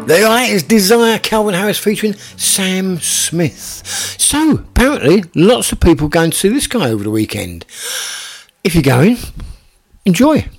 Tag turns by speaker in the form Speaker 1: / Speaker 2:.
Speaker 1: There I is, Desire, Calvin Harris featuring Sam Smith. So, apparently, lots of people going to see this guy over the weekend. If you're going, enjoy.